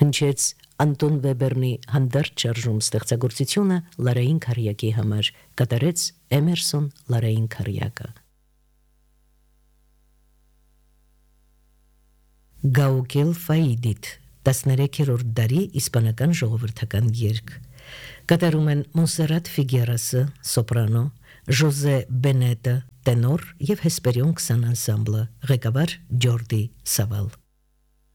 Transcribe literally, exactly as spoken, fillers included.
Հնչեց Անտոն Վեբերնի հանդարտ շարժում ստեղծագործությունը Լարային Քարյակի համար, կատարեց Էմերսոն Լարային Քարյակը։ Գաուկել Ֆայիդիտ, տասներեքերորդ դարի իսպանական ժողովրդական երգ։ Կատարում են Մոնսերատ Ֆիգերասը, սոպրանո, Ժոզե Բենետը, տենոր և Հեսպերիոն քսան անսամբլը, ղեկավար Ջորդի Սավալ։